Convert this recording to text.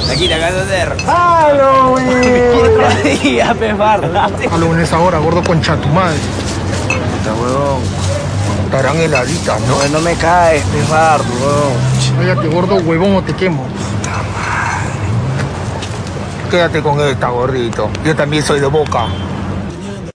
Aquí te acabo de hacer. ¡Halloween! Otro día, pefardo. Halloween es ahora, gordo, concha tu madre. Puta, huevón. Estarán heladitas, ¿no? No me caes, pefardo, huevón. Cállate, gordo, huevón, o te quemo. Quédate con esta, gordito. Yo también soy de Boca.